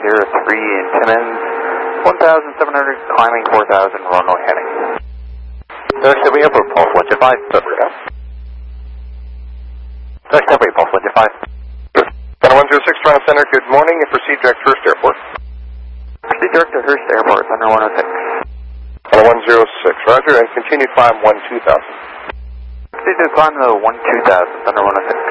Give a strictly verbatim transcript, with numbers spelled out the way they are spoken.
zero three in Timmins, one thousand seven hundred, climbing four thousand, runway heading. Direct Subway Airport, Pulse one two five. Direct Subway, Pulse one two five. Center one zero six, Toronto Center, good morning, and proceed direct Hurst Airport. Proceed direct to Hurst Airport, Thunder one oh six. Center one zero six, roger, and continue climb one two thousand. Proceed to climb the one two thousand, Thunder one oh six.